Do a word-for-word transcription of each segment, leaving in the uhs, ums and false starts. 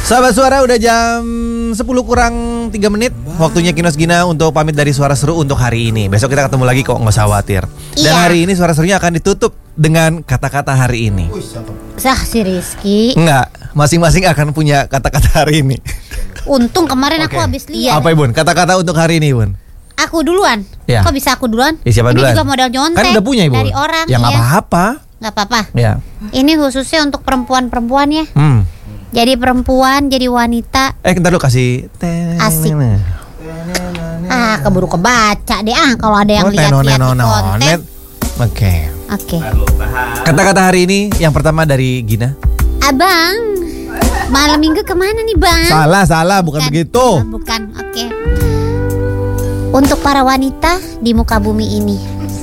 Sahabat Suara, udah jam sepuluh kurang tiga menit. Waktunya Kinos Gina untuk pamit dari Suara Seru untuk hari ini. Besok kita ketemu lagi kok, nggak usah khawatir. Dan Iya. hari ini Suara Serunya akan ditutup dengan kata-kata hari ini. Sah si Rizky. Enggak, masing-masing akan punya kata-kata hari ini. Untung kemarin aku Oke. habis lihat. Apa Bun? Kata-kata untuk hari ini Bun. Aku duluan. Ya. Kok bisa aku duluan? Ya, siapa Ini duluan? juga modal nyontek. Kan udah punya Ibu. Dari orang. Ya nggak iya. apa-apa. Nggak apa-apa. Ya. Ini khususnya untuk perempuan-perempuan ya. Hmm. Jadi perempuan, jadi wanita. Eh, ntar lu kasih. Asik. Ah, keburu kebaca deh ah kalau ada yang Oh, lihat-lihat di tenonet. konten. Oke. Oke. Kata-kata hari ini yang pertama dari Gina. Abang, malam minggu kemana nih bang? Salah, salah, bukan begitu. Ah, bukan, oke. Untuk para wanita di muka bumi ini,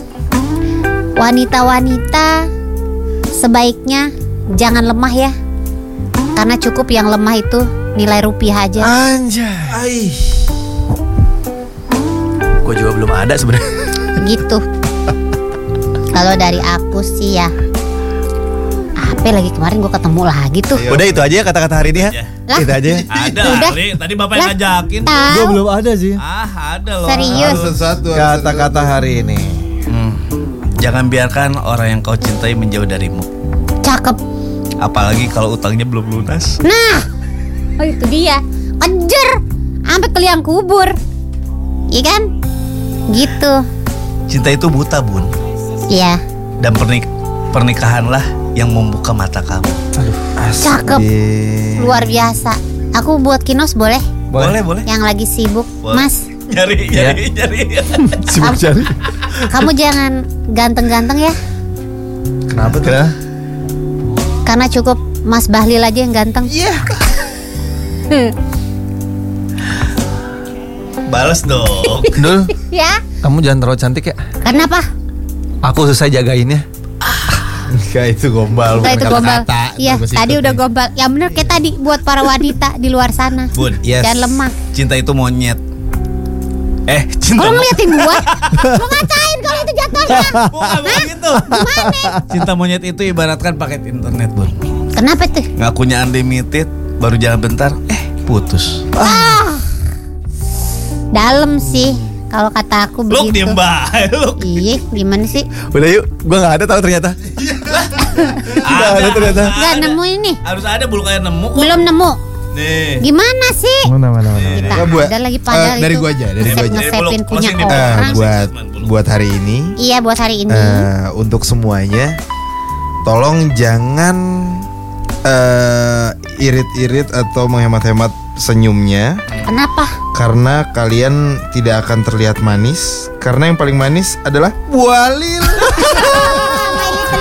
wanita-wanita sebaiknya jangan lemah ya. Karena cukup yang lemah itu nilai rupiah aja. Anjay. Gue juga belum ada sebenarnya. Gitu. Kalau dari aku sih ya, apa lagi kemarin gue ketemu lagi tuh. Udah itu aja ya kata-kata hari ini ya. Lah. Itu aja. Ada Udah. Ali, tadi bapak yang Lah, ngajakin. tahu. Gue belum ada sih. Ah, ada loh. Serius. Satu-satu. Kata-kata hari ini. Hmm. Jangan biarkan orang yang kau cintai menjauh darimu. Cakep. Apalagi kalau utangnya belum lunas. Nah, oh itu dia. Kejar sampai ke liang kubur. Iya kan? Gitu. Cinta itu buta, Bun. Iya. Dan pernik pernikahanlah yang membuka mata kamu. Cakep. Luar biasa. Aku buat Kinos boleh? Boleh, boleh. Yang lagi sibuk, Boleh. Mas. Nyari, nyari, nyari. Sibuk cari. Kamu jangan ganteng-ganteng ya. Kenapa tuh? Karena cukup Mas Bahlil aja yang ganteng. Iya. Balas dong. Dul, Ya. kamu jangan terlalu cantik ya. Kenapa? Aku selesai jagainnya. Enggak, itu gombal. Nah, itu bukan gombal. kata-kata. Iya, Bagus tadi itu. udah gombal. Yang bener kayak tadi buat para wanita di luar sana. Bun, Yes. Jangan lemah. cinta itu monyet. Eh, cinta Kalau mo- ngeliatin gua, mau ngacain kalau itu jatuhnya? Bukan begitu. Cinta monyet itu ibaratkan paket internet, Bun. Kenapa tuh? Ngakunya unlimited, baru jalan bentar, eh putus. Ah, dalam sih kalau kata aku Lu begitu. diem bae, lu. Iya, gimana sih? Udah yuk, gue nggak ada tahu ternyata. Nggak ada ternyata. Nggak nemu ini, Harus ada bulu kayak nemu kok. belum nemu. Nih. Gimana sih? Mana mana mana. Kita Nggak, buat- ada lagi eh, padahal dari itu gua aja, dari gua aja. ngesep-ngesepin Dari punya closing nih, Eh, orang. buat buat hari ini, Iya, buat hari ini. eh, untuk semuanya, tolong jangan eh, irit-irit atau menghemat-hemat senyumnya, Kenapa? karena kalian tidak akan terlihat manis. Karena yang paling manis adalah Bu Alil.